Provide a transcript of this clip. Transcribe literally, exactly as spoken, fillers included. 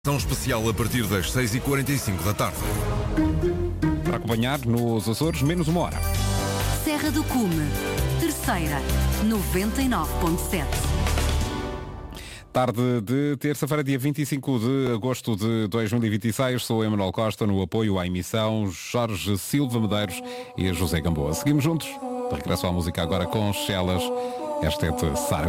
Tão especial a partir das seis e quarenta e cinco da tarde. Para acompanhar nos Açores, menos uma hora. Serra do Cume, terceira, noventa e nove ponto sete. Tarde de terça-feira, dia vinte e cinco de agosto de dois mil e vinte e seis. Sou Emanuel Costa, no apoio à emissão Jorge Silva Medeiros e José Gamboa. Seguimos juntos. De regresso à música agora com Chelas. Esta é de Sara.